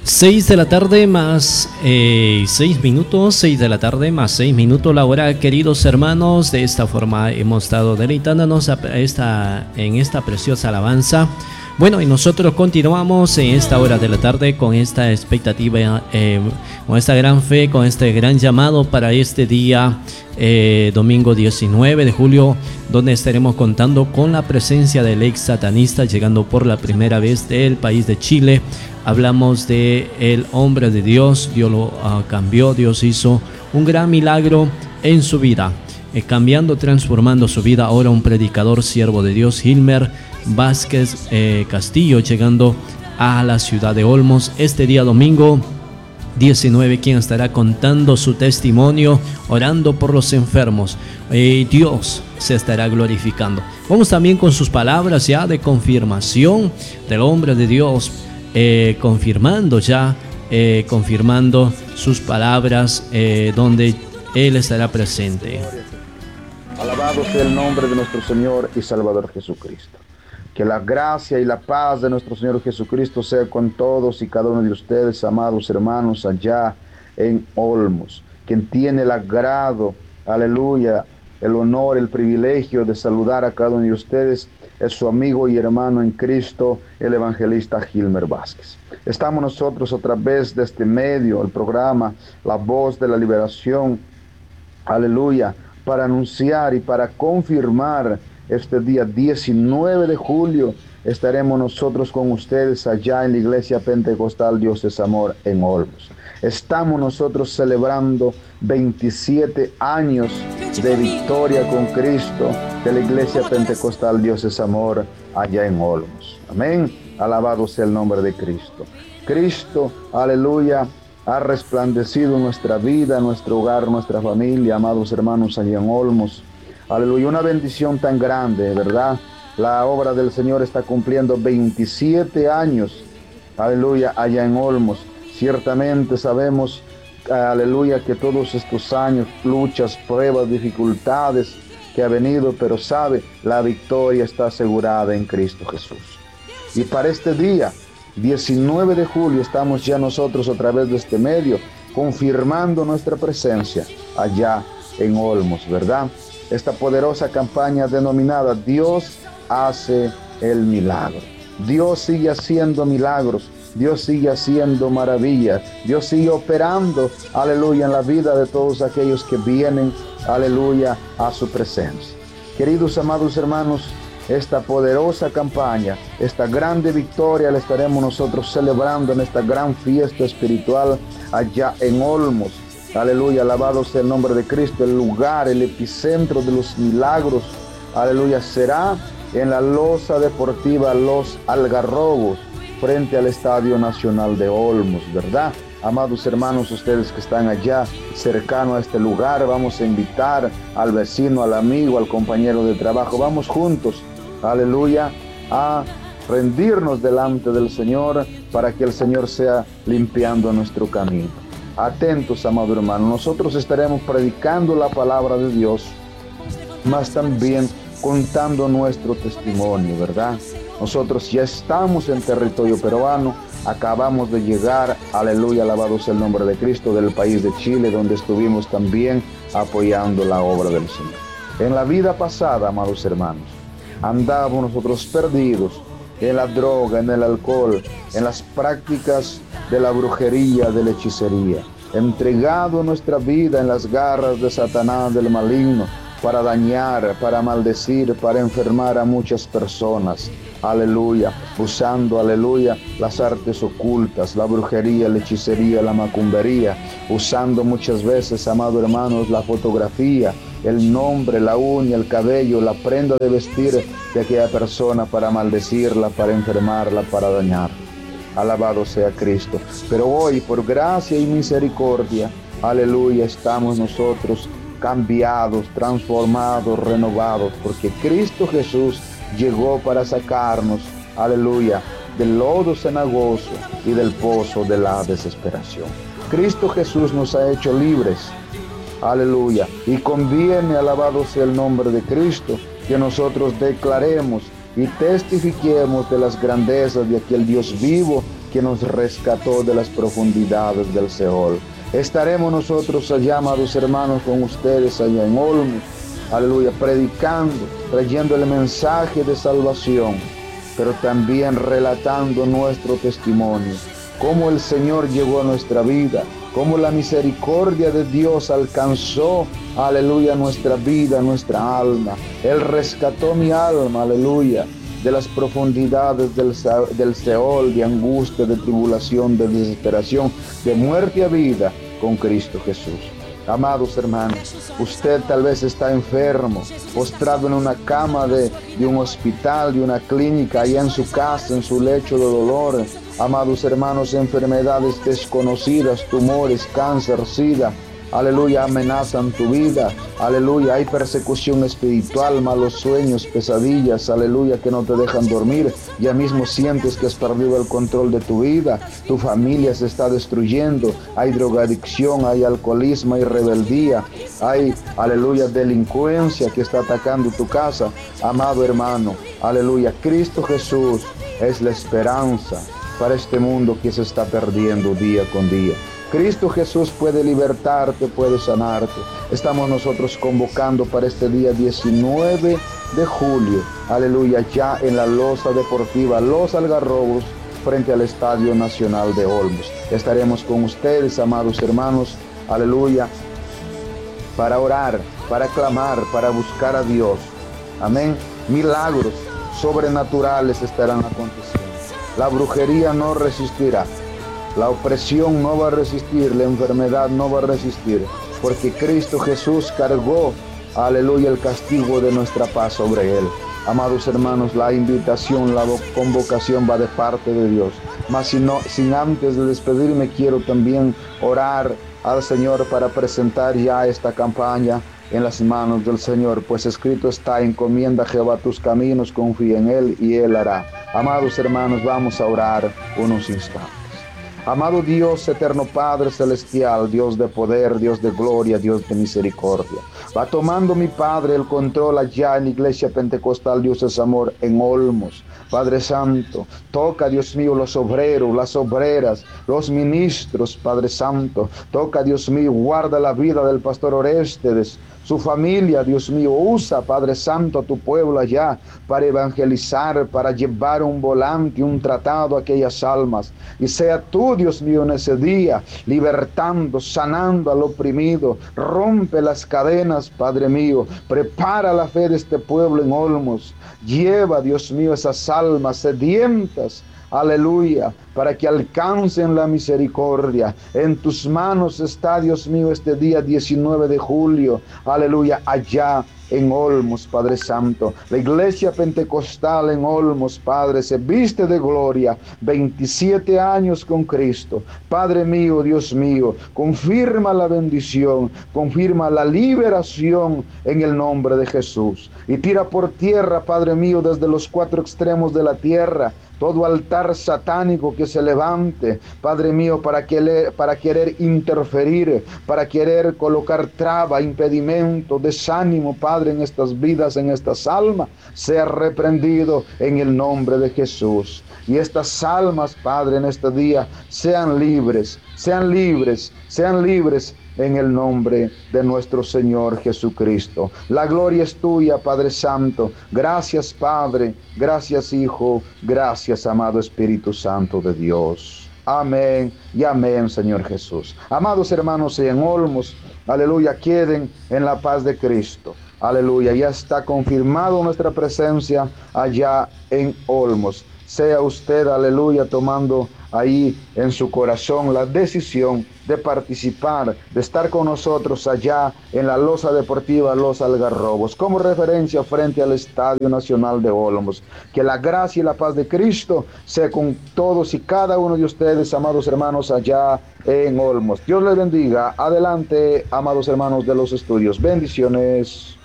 6 de la tarde más 6 minutos, 6 de la tarde más 6 minutos la hora, queridos hermanos. De esta forma hemos estado deleitándonos en esta preciosa alabanza. Bueno, y nosotros continuamos en esta hora de la tarde con esta expectativa, con esta gran fe, con este gran llamado para este día, domingo 19 de julio, donde estaremos contando con la presencia del ex satanista llegando por la primera vez del país de Chile. Hablamos de el hombre de Dios. Dios lo cambió, Dios hizo un gran milagro en su vida, cambiando, transformando su vida. Ahora un predicador, siervo de Dios, Hilmer Vázquez Castillo, llegando a la ciudad de Olmos este día domingo 19, quien estará contando su testimonio, orando por los enfermos. Dios se estará glorificando. Vamos también con sus palabras ya de confirmación del hombre de Dios, confirmando sus palabras, donde Él estará presente. Alabado sea el nombre de nuestro Señor y Salvador Jesucristo. Que la gracia y la paz de nuestro Señor Jesucristo sea con todos y cada uno de ustedes, amados hermanos, allá en Olmos. Quien tiene el agrado, aleluya, el honor, el privilegio de saludar a cada uno de ustedes es su amigo y hermano en Cristo, el evangelista Hilmer Vázquez. Estamos nosotros otra vez de este medio, el programa La Voz de la Liberación, aleluya, para anunciar y para confirmar este día 19 de julio. Estaremos nosotros con ustedes allá en la Iglesia Pentecostal Dios es Amor en Olmos. Estamos nosotros celebrando 27 años de victoria con Cristo de la Iglesia Pentecostal Dios es Amor allá en Olmos. Amén. Alabado sea el nombre de Cristo. Cristo, aleluya, ha resplandecido nuestra vida, nuestro hogar, nuestra familia, amados hermanos allá en Olmos. Aleluya, una bendición tan grande, ¿verdad? La obra del Señor está cumpliendo 27 años, aleluya, allá en Olmos. Ciertamente sabemos, aleluya, que todos estos años, luchas, pruebas, dificultades que ha venido, pero sabe, la victoria está asegurada en Cristo Jesús. Y para este día, 19 de julio, estamos ya nosotros a través de este medio, confirmando nuestra presencia allá en Olmos, ¿verdad? Esta poderosa campaña denominada Dios hace el milagro. Dios sigue haciendo milagros, Dios sigue haciendo maravillas, Dios sigue operando, aleluya, en la vida de todos aquellos que vienen, aleluya, a su presencia. Queridos amados hermanos, esta poderosa campaña, esta grande victoria la estaremos nosotros celebrando en esta gran fiesta espiritual allá en Olmos. Aleluya, alabado sea el nombre de Cristo. El lugar, el epicentro de los milagros, aleluya, será en la losa deportiva Los Algarrobos, frente al Estadio Nacional de Olmos, ¿verdad? Amados hermanos, ustedes que están allá, cercano a este lugar, vamos a invitar al vecino, al amigo, al compañero de trabajo. Vamos juntos, aleluya, a rendirnos delante del Señor para que el Señor sea limpiando nuestro camino. Atentos, amado hermano, nosotros estaremos predicando la palabra de Dios, más también contando nuestro testimonio, ¿verdad? Nosotros ya estamos en territorio peruano, acabamos de llegar, aleluya, alabado sea el nombre de Cristo, del país de Chile, donde estuvimos también apoyando la obra del Señor. En la vida pasada, amados hermanos, andábamos nosotros perdidos en la droga, en el alcohol, en las prácticas de la brujería, de la hechicería, entregado nuestra vida en las garras de Satanás, del maligno, para dañar, para maldecir, para enfermar a muchas personas, aleluya, usando, aleluya, las artes ocultas, la brujería, la hechicería, la macumbería, usando muchas veces, amados hermanos, la fotografía, el nombre, la uña, el cabello, la prenda de vestir de aquella persona para maldecirla, para enfermarla, para dañarla. Alabado sea Cristo. Pero hoy, por gracia y misericordia, aleluya, estamos nosotros cambiados, transformados, renovados, porque Cristo Jesús llegó para sacarnos, aleluya, del lodo cenagoso y del pozo de la desesperación. Cristo Jesús nos ha hecho libres, aleluya, y conviene, alabado sea el nombre de Cristo, que nosotros declaremos y testifiquemos de las grandezas de aquel Dios vivo que que nos rescató de las profundidades del Seol. Estaremos nosotros allá, amados hermanos, con ustedes allá en Olmos, aleluya, predicando, trayendo el mensaje de salvación, pero también relatando nuestro testimonio, cómo el Señor llegó a nuestra vida, cómo la misericordia de Dios alcanzó, aleluya, nuestra vida, nuestra alma. Él rescató mi alma, aleluya, de las profundidades del Seol, de angustia, de tribulación, de desesperación, de muerte a vida con Cristo Jesús. Amados hermanos, usted tal vez está enfermo, postrado en una cama de un hospital, de una clínica, allá en su casa, en su lecho de dolor. Amados hermanos, enfermedades desconocidas, tumores, cáncer, sida, aleluya, amenazan tu vida, aleluya, hay persecución espiritual, malos sueños, pesadillas, aleluya, que no te dejan dormir, ya mismo sientes que has perdido el control de tu vida, tu familia se está destruyendo, hay drogadicción, hay alcoholismo, hay rebeldía, hay, aleluya, delincuencia que está atacando tu casa. Amado hermano, aleluya, Cristo Jesús es la esperanza para este mundo que se está perdiendo día con día. Cristo Jesús puede libertarte, puede sanarte. Estamos nosotros convocando para este día 19 de julio, aleluya, ya en la loza deportiva Los Algarrobos, frente al Estadio Nacional de Olmos. Estaremos con ustedes, amados hermanos, aleluya, para orar, para clamar, para buscar a Dios. Amén. Milagros sobrenaturales estarán aconteciendo. La brujería no resistirá. La opresión no va a resistir, la enfermedad no va a resistir, porque Cristo Jesús cargó, aleluya, el castigo de nuestra paz sobre él. Amados hermanos, la invitación, la convocación va de parte de Dios. Mas sin antes de despedirme, quiero también orar al Señor para presentar ya esta campaña en las manos del Señor, pues escrito está: encomienda a Jehová tus caminos, confía en Él y Él hará. Amados hermanos, vamos a orar unos instantes. Amado Dios, eterno Padre celestial, Dios de poder, Dios de gloria, Dios de misericordia, va tomando, mi Padre, el control allá en la Iglesia Pentecostal Dios es Amor en Olmos. Padre Santo, toca, Dios mío, los obreros, las obreras, los ministros, Padre Santo, toca, Dios mío, guarda la vida del pastor Orestes, su familia, Dios mío, usa, Padre Santo, a tu pueblo allá para evangelizar, para llevar un volante, un tratado a aquellas almas, y sea tú, Dios mío, en ese día, libertando, sanando al oprimido, rompe las cadenas, Padre mío, prepara la fe de este pueblo en Olmos, lleva, Dios mío, esas almas sedientas, aleluya, para que alcancen la misericordia. En tus manos está, Dios mío, este día 19 de julio, aleluya, allá en Olmos, Padre Santo. La Iglesia Pentecostal en Olmos, Padre, se viste de gloria, 27 años con Cristo. Padre mío, Dios mío, confirma la bendición, confirma la liberación en el nombre de Jesús. Y tira por tierra, Padre mío, desde los 4 extremos de la tierra, todo altar satánico que se levante, Padre mío, para querer interferir, para querer colocar traba, impedimento, desánimo, Padre, en estas vidas, en estas almas, sea reprendido en el nombre de Jesús. Y estas almas, Padre, en este día, sean libres, sean libres, sean libres en el nombre de nuestro Señor Jesucristo. La gloria es tuya, Padre Santo. Gracias, Padre. Gracias, Hijo. Gracias, amado Espíritu Santo de Dios. Amén y amén, Señor Jesús. Amados hermanos en Olmos, aleluya, queden en la paz de Cristo. Aleluya, ya está confirmado nuestra presencia allá en Olmos. Sea usted, aleluya, tomando ahí en su corazón la decisión de participar, de estar con nosotros allá en la loza deportiva Los Algarrobos, como referencia frente al Estadio Nacional de Olmos. Que la gracia y la paz de Cristo sea con todos y cada uno de ustedes, amados hermanos, allá en Olmos. Dios les bendiga. Adelante, amados hermanos de los estudios. Bendiciones.